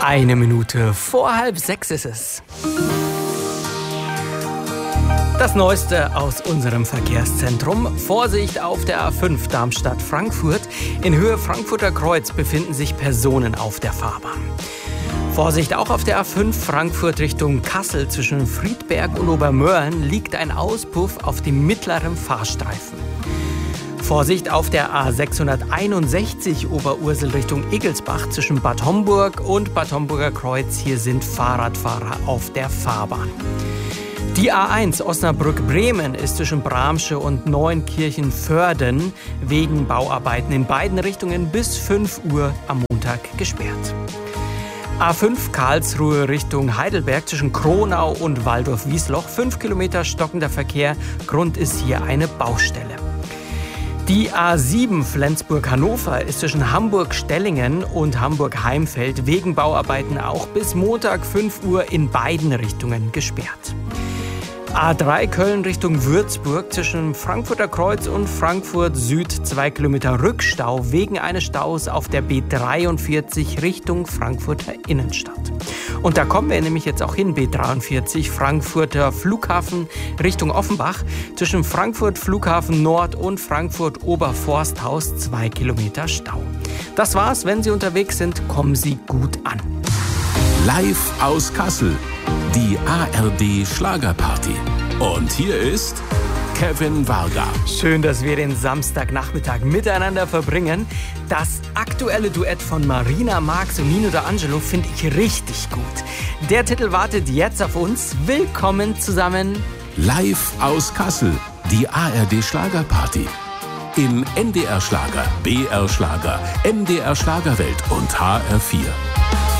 Eine Minute vor 5:30 ist es. Das Neueste aus unserem Verkehrszentrum. Vorsicht auf der A5 Darmstadt-Frankfurt. In Höhe Frankfurter Kreuz befinden sich Personen auf der Fahrbahn. Vorsicht auch auf der A5 Frankfurt Richtung Kassel. Zwischen Friedberg und Obermölln liegt ein Auspuff auf dem mittleren Fahrstreifen. Vorsicht auf der A661 Oberursel Richtung Egelsbach zwischen Bad Homburg und Bad Homburger Kreuz. Hier sind Fahrradfahrer auf der Fahrbahn. Die A1 Osnabrück-Bremen ist zwischen Bramsche und Neunkirchen-Vörden wegen Bauarbeiten in beiden Richtungen bis 5 Uhr am Montag gesperrt. A5 Karlsruhe Richtung Heidelberg zwischen Kronau und Waldorf-Wiesloch. 5 Kilometer stockender Verkehr. Grund ist hier eine Baustelle. Die A7 Flensburg-Hannover ist zwischen Hamburg-Stellingen und Hamburg-Heimfeld wegen Bauarbeiten auch bis Montag 5 Uhr in beiden Richtungen gesperrt. A3 Köln Richtung Würzburg zwischen Frankfurter Kreuz und Frankfurt Süd 2 Kilometer Rückstau wegen eines Staus auf der B43 Richtung Frankfurter Innenstadt. Und da kommen wir nämlich jetzt auch hin, B43 Frankfurter Flughafen Richtung Offenbach zwischen Frankfurt Flughafen Nord und Frankfurt Oberforsthaus 2 Kilometer Stau. Das war's, wenn Sie unterwegs sind, kommen Sie gut an. Live aus Kassel, die ARD Schlagerparty. Und hier ist Kevin Varga. Schön, dass wir den Samstagnachmittag miteinander verbringen. Das aktuelle Duett von Marina, Marx und Nino D'Angelo finde ich richtig gut. Der Titel wartet jetzt auf uns. Willkommen zusammen. Live aus Kassel, die ARD Schlagerparty. Im NDR Schlager, BR Schlager, MDR Schlagerwelt und HR4.